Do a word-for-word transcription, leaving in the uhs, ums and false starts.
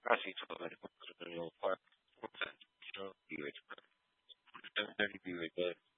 casi todo el mundo, quattro, cinque, sei, uno, due, tre, quattro, cinque, sei, uno, due, tre,